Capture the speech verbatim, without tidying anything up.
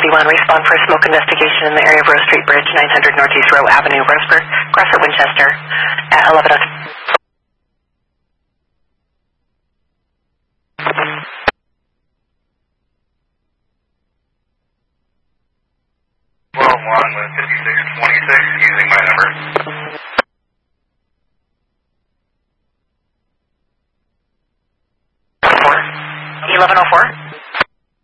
eighty-one, respond for a smoke investigation in the area of Rose Street Bridge, nine hundred Northeast Row Avenue, Roseburg, Grosser, Winchester, at eleven oh three. twelve one with fifty-six twenty-six using my number. eleven oh four.